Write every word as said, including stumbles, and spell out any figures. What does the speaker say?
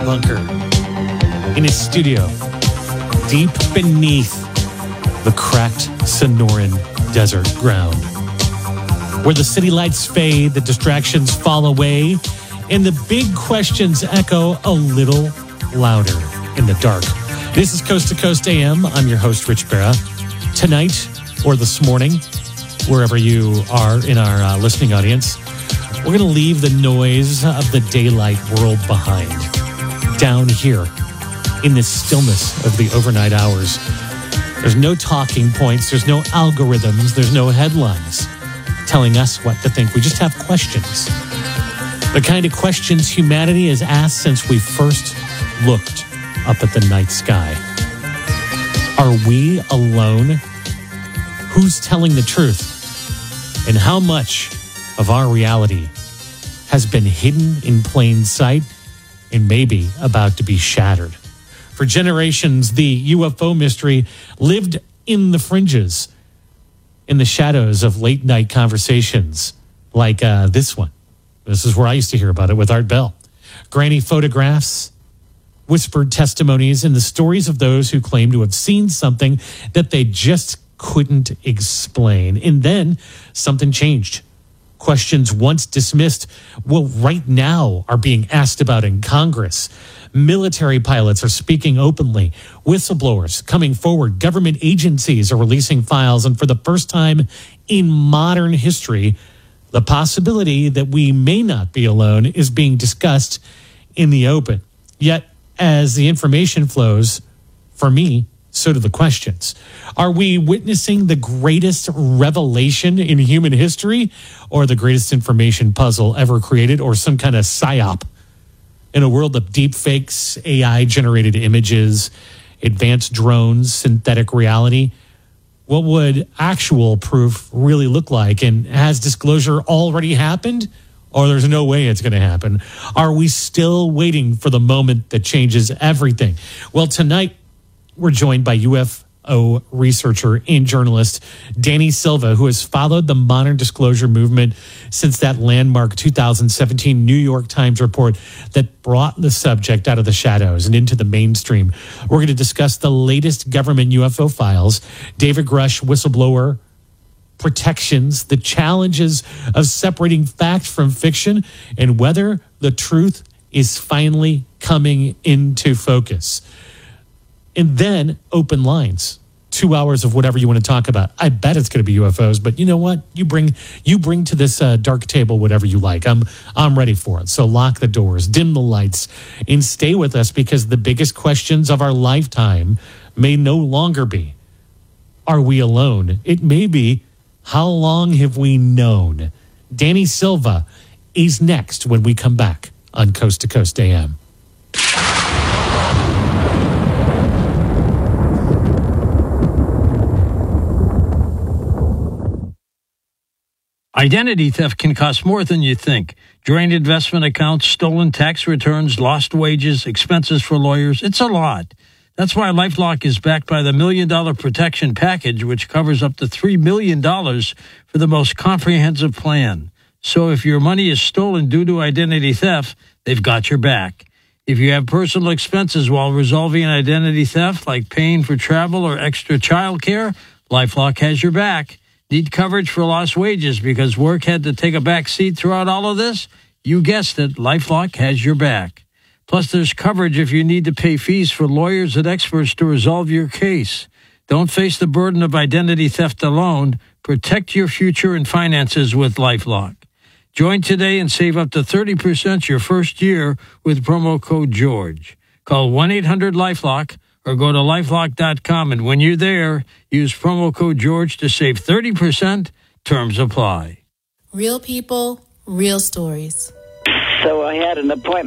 bunker in his studio deep beneath the cracked Sonoran desert ground, where the city lights fade, the distractions fall away, and the big questions echo a little louder in the dark. This is Coast to Coast A M. I'm your host, Rich Barra. Tonight, or this morning, wherever you are in our uh, listening audience, we're going to leave the noise of the daylight world behind. Down here, in the stillness of the overnight hours, there's no talking points, there's no algorithms, there's no headlines telling us what to think. We just have questions. The kind of questions humanity has asked since we first looked up at the night sky. Are we alone? Who's telling the truth? And how much of our reality has been hidden in plain sight and maybe about to be shattered? For generations, the U F O mystery lived in the fringes, in the shadows of late night conversations like uh, this one. This is where I used to hear about it with Art Bell. Grainy photographs, whispered testimonies, and the stories of those who claim to have seen something that they just couldn't explain. And then something changed. Questions once dismissed, well, right now are being asked about in Congress. Military pilots are speaking openly. Whistleblowers coming forward. Government agencies are releasing files. And for the first time in modern history, the possibility that we may not be alone is being discussed in the open. Yet, as the information flows, for me, so do the questions. Are we witnessing the greatest revelation in human history, or the greatest information puzzle ever created, or some kind of psyop? In a world of deep fakes, A I-generated images, advanced drones, synthetic reality, what would actual proof really look like? And has disclosure already happened? Or there's no way it's going to happen? Are we still waiting for the moment that changes everything? Well, tonight, we're joined by U F O researcher and journalist Danny Silva, who has followed the modern disclosure movement since that landmark two thousand seventeen New York Times report that brought the subject out of the shadows and into the mainstream. We're going to discuss the latest government U F O files, David Grush whistleblower protections, the challenges of separating fact from fiction, and whether the truth is finally coming into focus. And then open lines, two hours of whatever you want to talk about. I bet it's going to be U F Os, but you know what? You bring you bring to this uh, dark table whatever you like. I'm I'm ready for it. So lock the doors, dim the lights, and stay with us, because the biggest questions of our lifetime may no longer be, are we alone? It may be, how long have we known? Danny Silva is next when we come back on Coast to Coast A M. Identity theft can cost more than you think. Drained investment accounts, stolen tax returns, lost wages, expenses for lawyers. It's a lot. That's why LifeLock is backed by the Million Dollar Protection Package, which covers up to three million dollars for the most comprehensive plan. So if your money is stolen due to identity theft, they've got your back. If you have personal expenses while resolving an identity theft, like paying for travel or extra child care, LifeLock has your back. Need coverage for lost wages because work had to take a back seat throughout all of this? You guessed it, LifeLock has your back. Plus, there's coverage if you need to pay fees for lawyers and experts to resolve your case. Don't face the burden of identity theft alone. Protect your future and finances with LifeLock. Join today and save up to thirty percent your first year with promo code George. Call one eight hundred LifeLock or go to lifelock dot com, and when you're there, use promo code George to save thirty percent. Terms apply. Real people, real stories. So I had an appointment